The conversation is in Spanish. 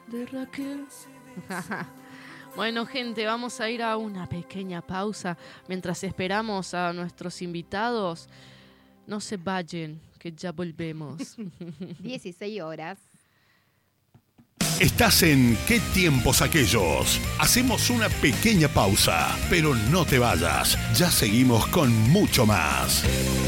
de Raquel. Bueno, gente, vamos a ir a una pequeña pausa mientras esperamos a nuestros invitados. No se vayan, que ya volvemos. 16 horas. Estás en ¿Qué tiempos aquellos? Hacemos una pequeña pausa, pero no te vayas. Ya seguimos con mucho más.